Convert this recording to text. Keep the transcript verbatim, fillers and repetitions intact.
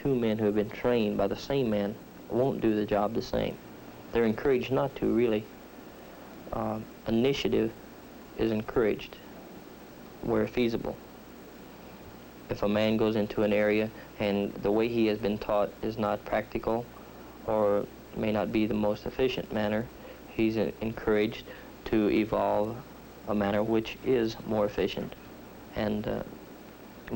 two men who have been trained by the same man won't do the job the same. They're encouraged not to, really. Uh, initiative is encouraged where feasible. If a man goes into an area and the way he has been taught is not practical or may not be the most efficient manner, he's uh, encouraged to evolve a manner which is more efficient and uh,